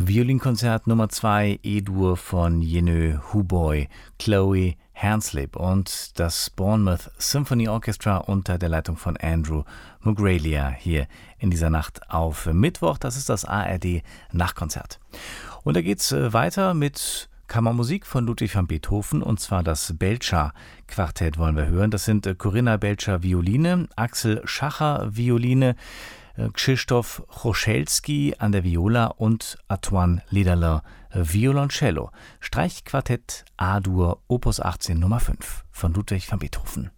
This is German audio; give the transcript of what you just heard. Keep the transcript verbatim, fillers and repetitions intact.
Violinkonzert Nummer zwei E-Dur von Jenő Huboly, Chloe Hanslip und das Bournemouth Symphony Orchestra unter der Leitung von Andrew Mugraglia hier in dieser Nacht auf Mittwoch. Das ist das A R D Nachtkonzert. Und da geht's weiter mit Kammermusik von Ludwig van Beethoven, und zwar das Belcher-Quartett wollen wir hören. Das sind Corinna Belcher Violine, Axel Schacher Violine, Krzysztof Choszalski an der Viola und Antoine Lederle Violoncello. Streichquartett A-Dur Opus achtzehn Nummer fünf von Ludwig van Beethoven.